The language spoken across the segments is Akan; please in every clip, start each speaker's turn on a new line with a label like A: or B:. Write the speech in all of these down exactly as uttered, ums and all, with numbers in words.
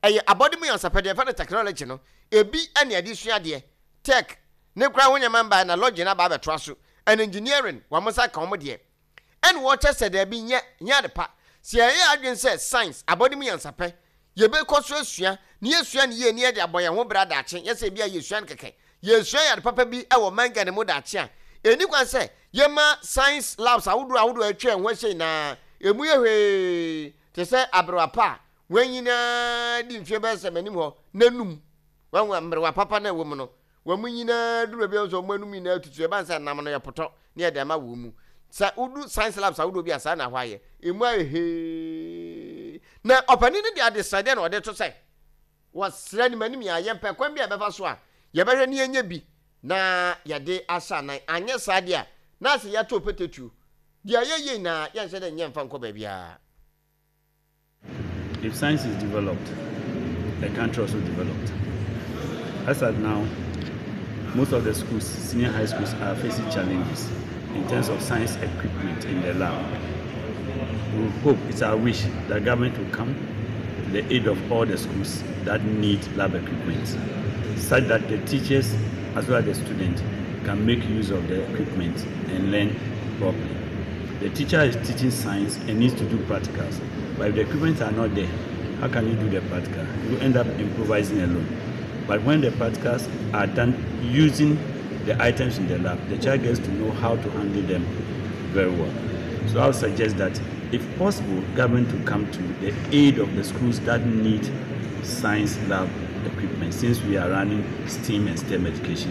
A: eye abodi mu yansapede fa technology no ebi ane ade sua de tech ne kra wonya member na lodge na ba beto aso and engineering wa musa ka omo de and water said there be nya nya de pa se eye adwen say science abodi mu yansape ye be koso asua ne yesua ne ye ne de aboye ho brada ache yese bia yesua nkeke yesua ya de papa bi e wo manga ne mu da ache a eni kwan say ye ma science labs awudu awudu atwa ho sei na emu ye hwe te say abroapa wanyina di mfie be se manim ho nanum wanwa mbrewa papa na wo mu no wamu nyina duro bia so manum nyina atutu e ban say nam no ye poto ne ye de ma wo mu sa udu science labs awudu bia sa na hwaye emu ahe na opani ne dia decide na ode to say wasra ni manim ya yempe kwan bia befa so a ye behwe ne enya bi na ye de asa nan anye sa dia na se ya to petetu dia ye ye na ye nse de nyemfa nko ba bia.
B: If science is developed, the country also developed. As at now, most of the schools, senior high schools, are facing challenges in terms of science equipment in the lab. We hope, it's our wish, that government will come to the aid of all the schools that need lab equipment, such that the teachers as well as the students can make use of the equipment and learn properly. The teacher is teaching science and needs to do practicals, but if the equipment are not there, how can you do the practical? You end up improvising alone. But when the practicals are done using the items in the lab, the child gets to know how to handle them very well. So I would suggest that, if possible, government to come to the aid of the schools that need science lab equipment, since we are running STEAM and STEM education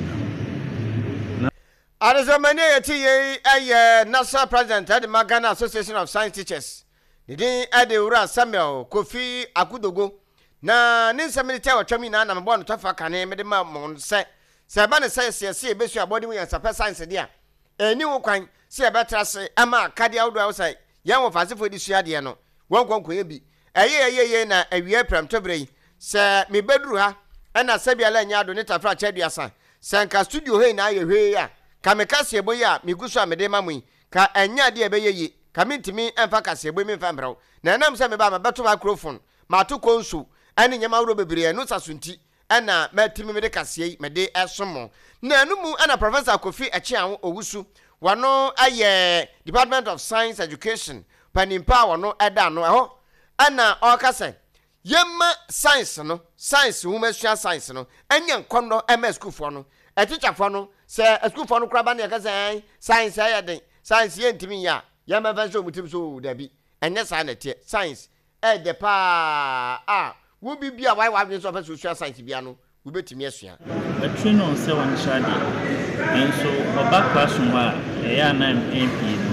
B: now.
A: Arizamane yeti ye aye national president at the Magana Association of Science Teachers. Didi ade ura Samuel Kofi Akudogo na ninsa milite wa twami na na mbo no tofa kane mede ma mon se se ba ne se se se besu abodi mu yansa science dia eni wo kwan se betra se ama kade awdo awsai yan wo fasefo di sua de no won kon koye bi eye eye eye na awie pram tobrei se me beduru ha na sabiala nya do ne tafra chaduasa se nka studio he na aye hwe ya ka me kase boye a me gusu a me de mamu ka anya de ebe yeye ka mentimi emfa kase boye me mfa mbraw na enam se me ba ma beto microphone ma to konsu ani nyama wuro bebere no sasunti ana matimi me de kase me de esomo na anumu ana Professor Kofi Achian Owusu wano aye Department of Science Education panimpa wano eda no eho ana okase yemma science no science humasua science no anya nkono ms school fo no e teacher fo no se school fo no kraba na yakase science aye den science ye ntimi ya yemma vanso mutim so dabi enye sa na tie science e de pa ah wo bibia why why so fa social science bia no wo betimi asua
C: a train on se wan shade and so oba classroom wa e ya na M P no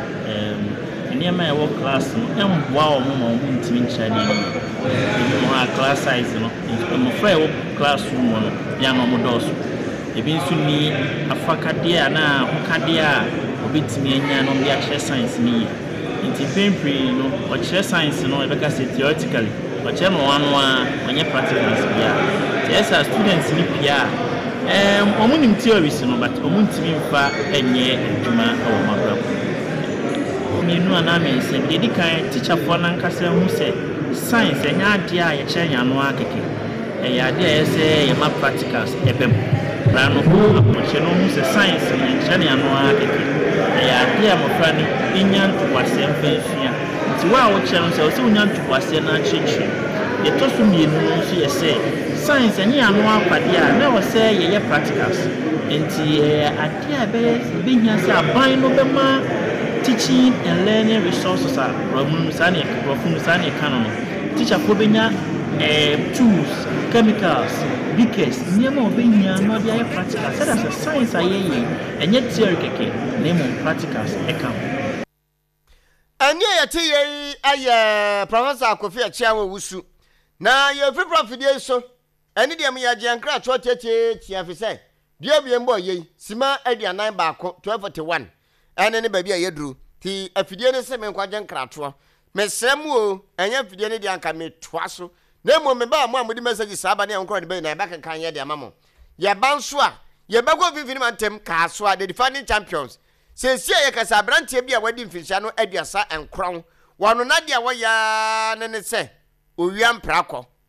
C: em ene ma e wo class no em wa o mo mo ntimi nchade ni mo a class size no mo fra e wo classroom no ya no mo doso e bi nsu ni afakade a na hokade a obetimi anya no dia share science ni nti pempre no o share science no e be ka say theoretically o che mo anu a onye practicals bia yes as students ni pia em omunim theories no but omuntimi mfa enye adwuma o mabra mienu ana me se dedi kan teacher for nan kase hu se science enya ade a ye kyenya no akeke e ya ade a se ye ma practicals ebem ra no ko apoche no hu se science ye kyenya no akeke e ya ade a mofra ni enya ntwase mfensua nti wa wo kyerɛ se o se unya ntwase na akyekyere ye to so mienu no so ye se science enya anu apade a na wo se ye ye practicals nti ade a be be nya se aban no be ma teaching and learning resources are from Sani from Sani economy. Teacher for benya tools, chemicals, beakers, nemo benya no dia practical. So that's a science aye and yet theory keke nemo practicals ekam.
A: Anye yati ye aye Professor Kofi Achian Owusu. Na ye free profit so eni dia me yaje ankra cho tete tia fi say. Dia bi embo ye sima aduanan baako twelve forty-one. Ene ne baby ayedru ti afidie ne se me nkwaje nkrato mesrem o enye afidie ne dia nka me toa so na mo me ba mo amudi message saba ne nkro de be na ba kan ye de amamo ye banso a ye bago fifini mantem ka so a the defending champions se se ye kasa brantie bia wadi mfinhia no aduasa enkron wono na dia wo ya ne ne se owia mprakọ